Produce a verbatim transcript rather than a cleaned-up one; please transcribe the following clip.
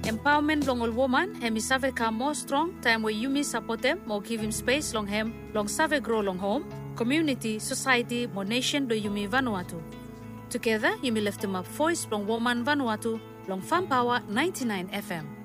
Empowerment long all woman, hemi save ka more strong, time where Yumi support them, more give him space long hem, long save grow long home, community, society, more nation do Yumi Vanuatu. Together, Yumi lift him up voice long woman Vanuatu, long Farm Power ninety-nine F M.